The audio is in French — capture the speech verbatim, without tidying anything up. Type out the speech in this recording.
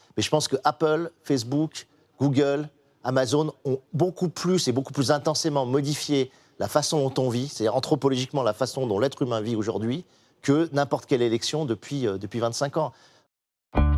Mais je pense que Apple, Facebook, Google, Amazon ont beaucoup plus et beaucoup plus intensément modifié la façon dont on vit, c'est-à-dire anthropologiquement la façon dont l'être humain vit aujourd'hui, que n'importe quelle élection depuis, euh, depuis vingt-cinq ans.